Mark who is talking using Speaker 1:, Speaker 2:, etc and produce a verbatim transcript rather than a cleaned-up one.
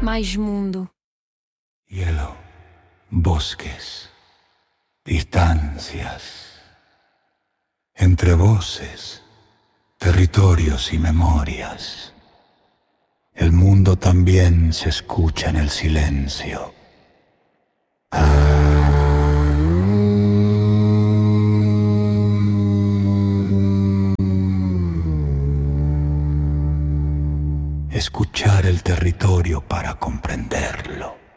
Speaker 1: mais mundo.
Speaker 2: Hielo, bosques, distancias, entre voces, territorios y memorias. El mundo también se escucha en el silencio. Escuchar el territorio para comprenderlo.